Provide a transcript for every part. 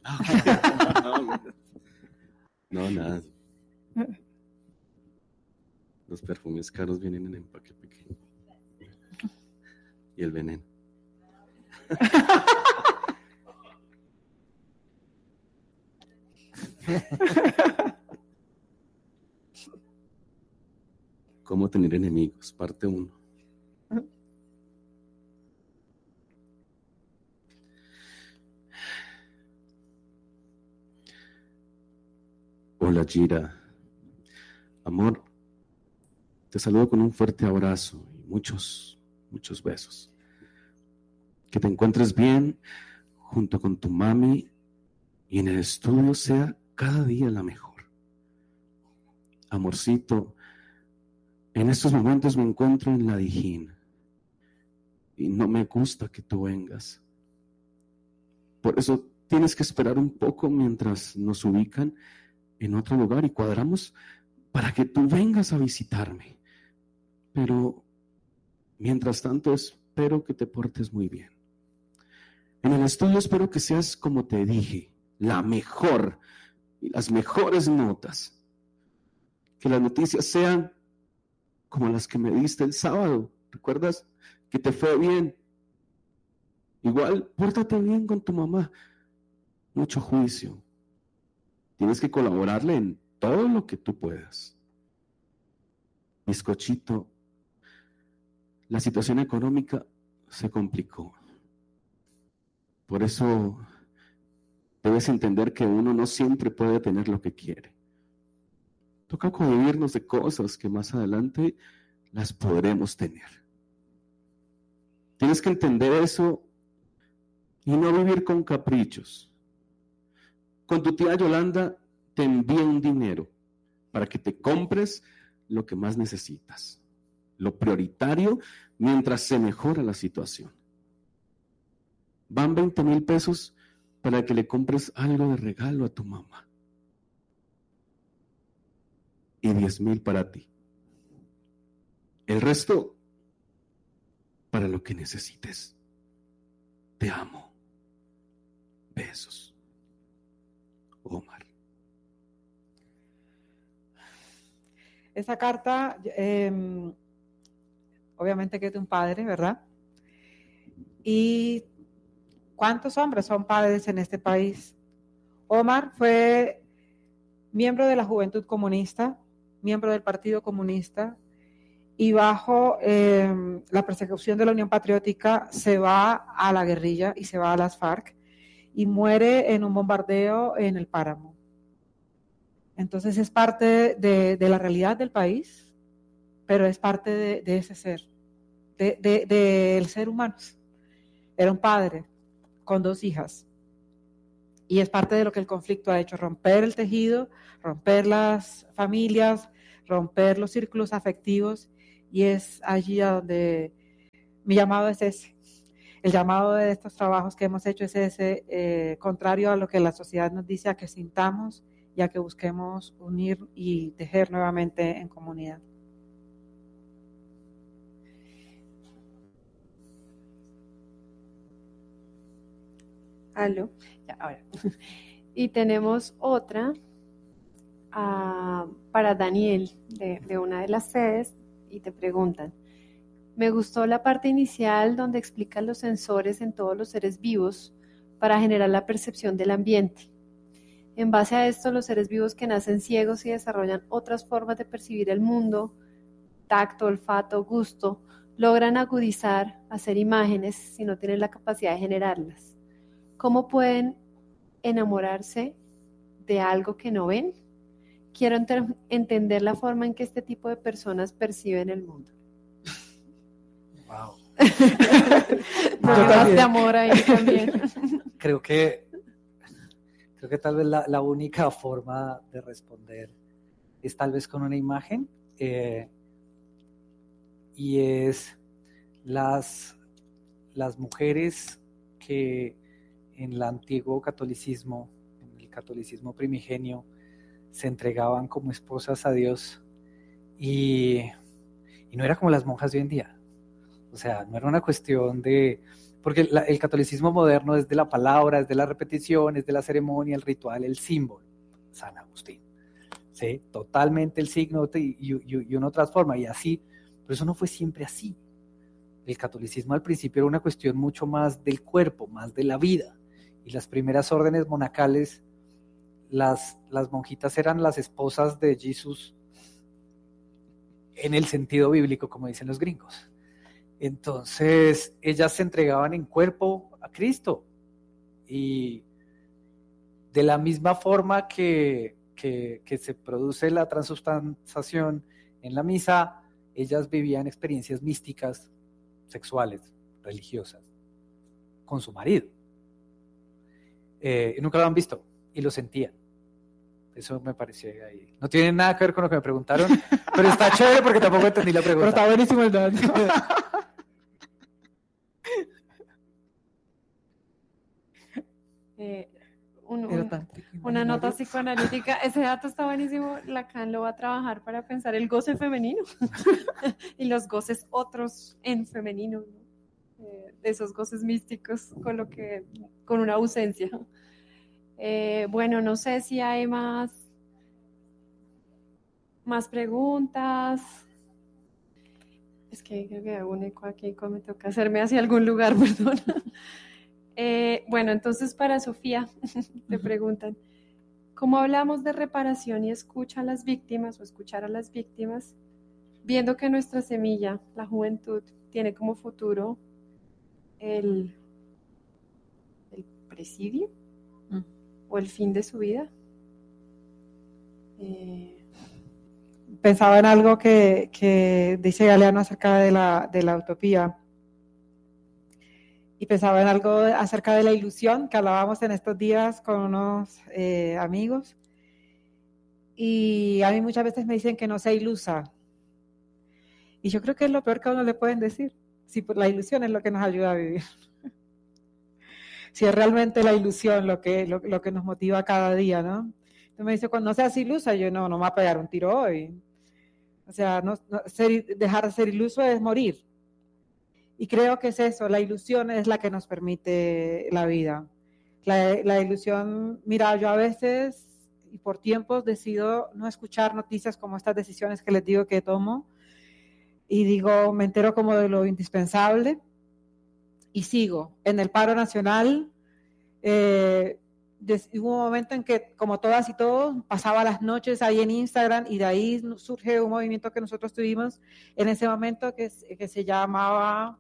No, nada. Los perfumes caros vienen en empaque pequeño. Y el veneno. ¿Cómo tener enemigos? Parte 1. Hola, Gira. Amor, te saludo con un fuerte abrazo y muchos besos. Que te encuentres bien junto con tu mami y en el estudio sea cada día la mejor. Amorcito, en estos momentos me encuentro en la Dijín y no me gusta que tú vengas. Por eso tienes que esperar un poco mientras nos ubican en otro lugar y cuadramos para que tú vengas a visitarme. Pero mientras tanto espero que te portes muy bien. En el estudio espero que seas, como te dije, la mejor y las mejores notas. Que las noticias sean como las que me diste el sábado. ¿Recuerdas? Que te fue bien. Igual, pórtate bien con tu mamá. Mucho juicio. Tienes que colaborarle en todo lo que tú puedas. Bizcochito, la situación económica se complicó. Por eso debes entender que uno no siempre puede tener lo que quiere. Toca convivirnos de cosas que más adelante las podremos tener. Tienes que entender eso y no vivir con caprichos. Con tu tía Yolanda te envía un dinero para que te compres lo que más necesitas, lo prioritario mientras se mejora la situación. Van 20,000 pesos para que le compres algo de regalo a tu mamá y 10,000 para ti. El resto para lo que necesites. Te amo. Besos. Omar. Esa carta, obviamente que es de un padre, ¿verdad? ¿Y cuántos hombres son padres en este país? Omar fue miembro de la Juventud Comunista, miembro del Partido Comunista, y bajo la persecución de la Unión Patriótica se va a la guerrilla y se va a las FARC y muere en un bombardeo en el Páramo. Entonces es parte de la realidad del país, pero es parte de ese ser, del ser humano. Era un padre con 2 hijas y es parte de lo que el conflicto ha hecho, romper el tejido, romper las familias, romper los círculos afectivos, y es allí a donde mi llamado es ese. El llamado de estos trabajos que hemos hecho es ese, contrario a lo que la sociedad nos dice, a que sintamos y a que busquemos unir y tejer nuevamente en comunidad. Aló, ya, ahora. Y tenemos otra para Daniel de una de las sedes y te preguntan: me gustó la parte inicial donde explican los sensores en todos los seres vivos para generar la percepción del ambiente. En base a esto, los seres vivos que nacen ciegos y desarrollan otras formas de percibir el mundo, tacto, olfato, gusto, logran agudizar, hacer imágenes si no tienen la capacidad de generarlas. ¿Cómo pueden enamorarse de algo que no ven? Quiero entender la forma en que este tipo de personas perciben el mundo. Wow. Problemas de amor ahí también. Creo que tal vez la única forma de responder es tal vez con una imagen, y es las mujeres que en el antiguo catolicismo, en el catolicismo primigenio, se entregaban como esposas a Dios, y no era como las monjas de hoy en día. O sea, no era una cuestión de porque el catolicismo moderno es de la palabra, es de la repetición, es de la ceremonia, el ritual, el símbolo. San Agustín, ¿sí? Totalmente el signo y uno transforma y así, pero eso no fue siempre así. El catolicismo al principio era una cuestión mucho más del cuerpo, más de la vida, y las primeras órdenes monacales, las monjitas eran las esposas de Jesús en el sentido bíblico, como dicen los gringos. Entonces ellas se entregaban en cuerpo a Cristo, y de la misma forma que se produce la transubstanciación en la misa, ellas vivían experiencias místicas, sexuales, religiosas, con su marido. Nunca lo han visto y lo sentían. Eso me pareció ahí. No tiene nada que ver con lo que me preguntaron, pero está chévere porque tampoco entendí la pregunta. Pero está buenísimo el dato. Una nota psicoanalítica, ese dato está buenísimo. Lacan lo va a trabajar para pensar el goce femenino y los goces otros en femenino, ¿no? Esos goces místicos con una ausencia. Bueno, no sé si hay más preguntas. Es que creo que hago un eco aquí, me toca hacerme hacia algún lugar, perdón. Bueno, entonces para Sofía te preguntan, ¿cómo hablamos de reparación y escucha a las víctimas o escuchar a las víctimas, viendo que nuestra semilla, la juventud, tiene como futuro el presidio o el fin de su vida? Pensaba en algo que dice Galeano acerca de la utopía. Y pensaba en algo acerca de la ilusión que hablábamos en estos días con unos amigos. Y a mí muchas veces me dicen que no sea ilusa. Y yo creo que es lo peor que a uno le pueden decir. Si la ilusión es lo que nos ayuda a vivir. Si es realmente la ilusión lo que nos motiva cada día, ¿no? Entonces me dice, cuando no seas ilusa, yo no me voy a pegar un tiro hoy. O sea, dejar de ser iluso es morir. Y creo que es eso, la ilusión es la que nos permite la vida. La ilusión, mira, yo a veces y por tiempos decido no escuchar noticias como estas decisiones que les digo que tomo, y digo, me entero como de lo indispensable y sigo. En el paro nacional hubo un momento en que, como todas y todos, pasaba las noches ahí en Instagram, y de ahí surge un movimiento que nosotros tuvimos en ese momento que se llamaba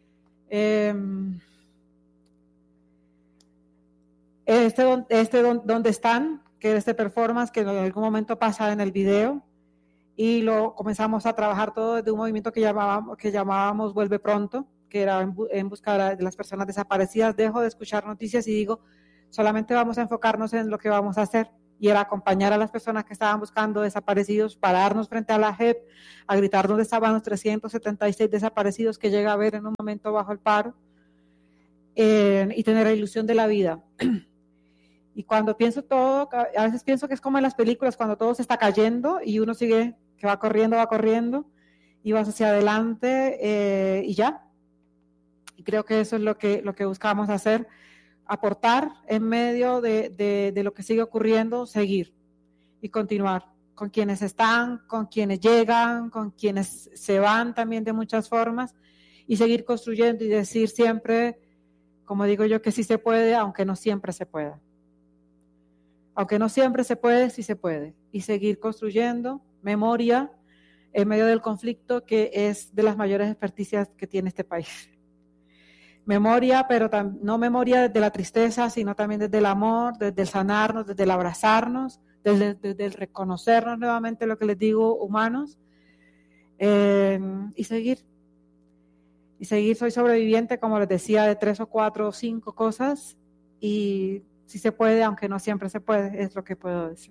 ¿Dónde están? Que es este performance que en algún momento pasa en el video, y lo comenzamos a trabajar todo desde un movimiento que llamábamos Vuelve Pronto, que era en busca de las personas desaparecidas. Dejo de escuchar noticias y digo, solamente vamos a enfocarnos en lo que vamos a hacer, y era acompañar a las personas que estaban buscando desaparecidos, pararnos frente a la JEP, a gritar dónde estaban los 376 desaparecidos que llega a ver en un momento bajo el paro, y tener la ilusión de la vida. Y cuando pienso todo, a veces pienso que es como en las películas, cuando todo se está cayendo y uno sigue, que va corriendo, y vas hacia adelante, y ya. Y creo que eso es lo que buscamos hacer, aportar en medio de lo que sigue ocurriendo, seguir y continuar con quienes están, con quienes llegan, con quienes se van también de muchas formas, y seguir construyendo y decir siempre, como digo yo, que sí se puede, aunque no siempre se pueda. Aunque no siempre se puede, sí se puede. Y seguir construyendo memoria en medio del conflicto, que es de las mayores experticias que tiene este país. Memoria, pero no memoria desde la tristeza, sino también desde el amor, desde el sanarnos, desde el abrazarnos, desde el reconocernos nuevamente, lo que les digo, humanos, y seguir. Soy sobreviviente, como les decía, de 3 o 4 o 5 cosas, y si se puede, aunque no siempre se puede, es lo que puedo decir.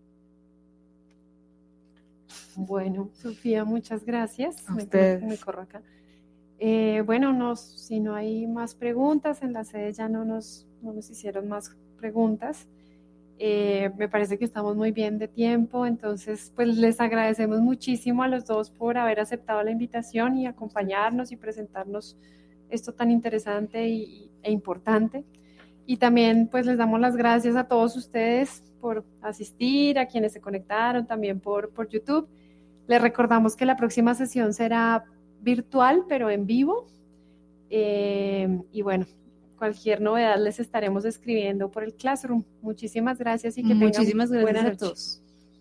Bueno, Sofía, muchas gracias. A ustedes. Me corro acá. Bueno, si no hay más preguntas, en la sede ya no nos hicieron más preguntas. Me parece que estamos muy bien de tiempo, entonces pues les agradecemos muchísimo a los dos por haber aceptado la invitación y acompañarnos y presentarnos esto tan interesante e importante. Y también pues les damos las gracias a todos ustedes por asistir, a quienes se conectaron también por YouTube. Les recordamos que la próxima sesión será virtual, pero en vivo. Y bueno, cualquier novedad les estaremos escribiendo por el Classroom. Muchísimas gracias y que tengan buena noche. A todos.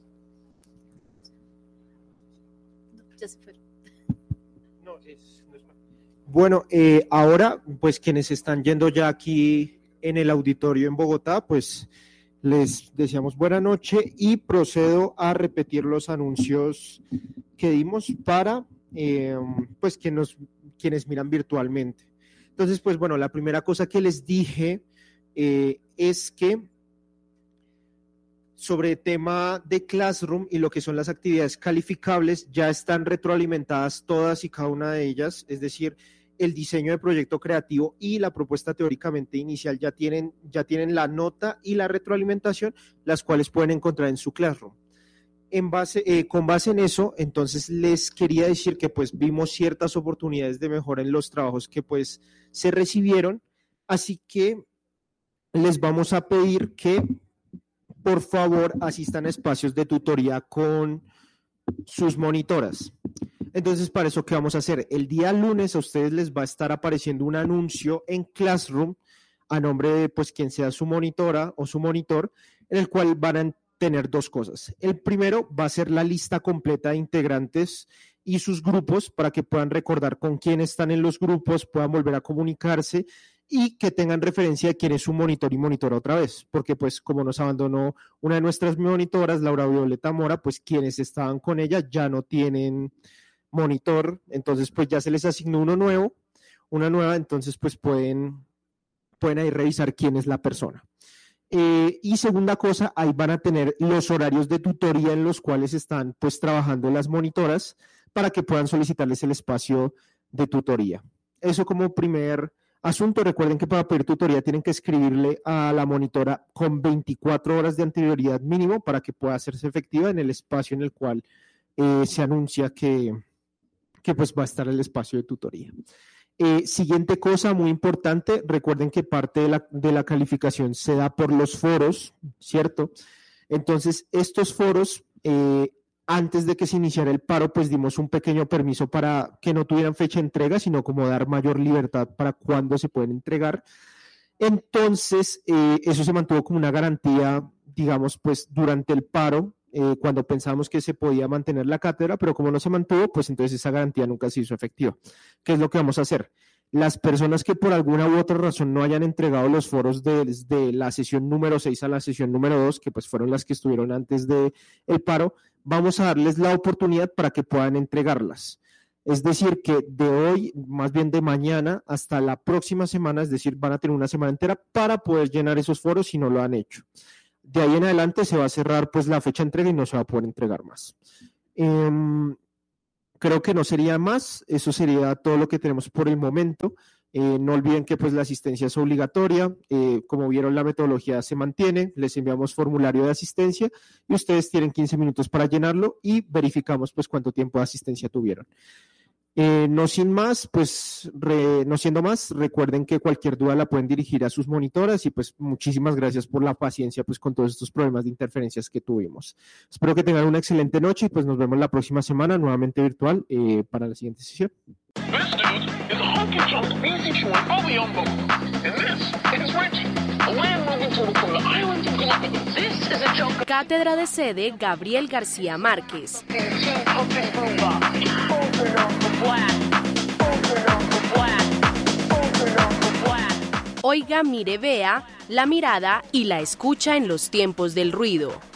Bueno, ahora pues quienes están yendo ya aquí en el auditorio en Bogotá, pues les deseamos buena noche y procedo a repetir los anuncios que dimos para pues quienes miran virtualmente. Entonces, pues bueno, la primera cosa que les dije es que sobre el tema de Classroom y lo que son las actividades calificables, ya están retroalimentadas todas y cada una de ellas, es decir, el diseño de proyecto creativo y la propuesta teóricamente inicial ya tienen la nota y la retroalimentación, las cuales pueden encontrar en su Classroom. Con base en eso, entonces les quería decir que pues vimos ciertas oportunidades de mejora en los trabajos que pues se recibieron, así que les vamos a pedir que por favor asistan a espacios de tutoría con sus monitoras. Entonces, para eso, ¿qué vamos a hacer? El día lunes a ustedes les va a estar apareciendo un anuncio en Classroom a nombre de pues quien sea su monitora o su monitor, en el cual van a tener dos cosas. El primero va a ser la lista completa de integrantes y sus grupos para que puedan recordar con quién están en los grupos, puedan volver a comunicarse y que tengan referencia de quién es su monitor y monitora otra vez, porque pues como nos abandonó una de nuestras monitoras, Laura Violeta Mora, pues quienes estaban con ella ya no tienen monitor, entonces pues ya se les asignó una nueva, entonces pues pueden ahí revisar quién es la persona. Y segunda cosa, ahí van a tener los horarios de tutoría en los cuales están pues trabajando las monitoras para que puedan solicitarles el espacio de tutoría. Eso como primer asunto. Recuerden que para pedir tutoría tienen que escribirle a la monitora con 24 horas de anterioridad mínimo para que pueda hacerse efectiva en el espacio en el cual se anuncia que pues va a estar el espacio de tutoría. Siguiente cosa muy importante, recuerden que parte de la calificación se da por los foros, ¿cierto? Entonces, estos foros, antes de que se iniciara el paro, pues dimos un pequeño permiso para que no tuvieran fecha de entrega, sino como dar mayor libertad para cuándo se pueden entregar. Entonces, eso se mantuvo como una garantía, digamos, pues durante el paro, cuando pensábamos que se podía mantener la cátedra, pero como no se mantuvo, pues entonces esa garantía nunca se hizo efectiva. ¿Qué es lo que vamos a hacer? Las personas que por alguna u otra razón no hayan entregado los foros desde la sesión número 6 a la sesión número 2, que pues fueron las que estuvieron antes del paro, vamos a darles la oportunidad para que puedan entregarlas. Es decir, que de hoy, más bien de mañana hasta la próxima semana, es decir, van a tener una semana entera para poder llenar esos foros si no lo han hecho. De ahí en adelante se va a cerrar pues la fecha de entrega y no se va a poder entregar más. Creo que no sería más, eso sería todo lo que tenemos por el momento. No olviden que pues la asistencia es obligatoria, como vieron la metodología se mantiene, les enviamos formulario de asistencia y ustedes tienen 15 minutos para llenarlo y verificamos pues cuánto tiempo de asistencia tuvieron. No siendo más, recuerden que cualquier duda la pueden dirigir a sus monitoras y pues muchísimas gracias por la paciencia pues con todos estos problemas de interferencias que tuvimos. Espero que tengan una excelente noche y pues nos vemos la próxima semana nuevamente virtual para la siguiente sesión. Cátedra de sede Gabriel García Márquez. Oiga, mire, vea, la mirada y la escucha en los tiempos del ruido.